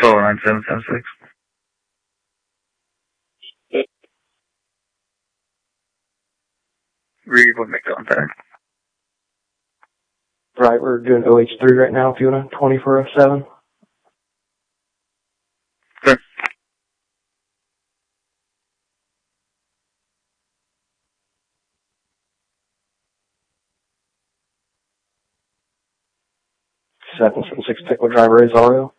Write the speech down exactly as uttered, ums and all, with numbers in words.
Control nine seven seven six. Read what McDonald's there. Right, we're doing O H three right now if you want a twenty-four oh seven. Sure. seven seven six Pickle Driver Azario.